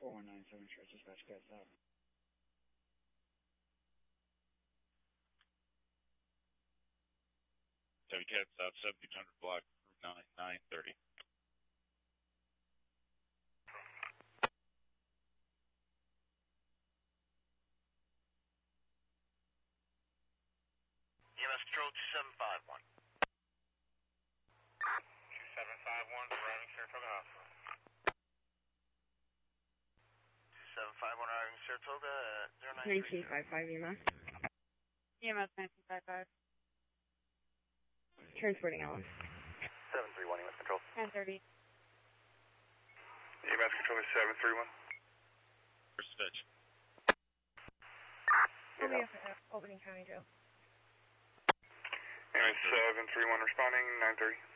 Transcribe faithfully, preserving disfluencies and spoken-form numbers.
four one nine seven, Sheriff Dispatch, guys out. Chevy Cat South seventeen hundred block, Route nine, nine thirty. E M S Control two seven five one. two seven five one, arriving Saratoga Hospital. two seven five one, arriving Saratoga at zero nine three zero. nineteen fifty-five E M S. E M S nineteen fifty-five. Transporting Alice. seven three one, E M S Control. ten thirty. E M S Control is seven three one. First dispatch. We'll be up at Opening County Jail. E M S seven three one responding, nine thirty.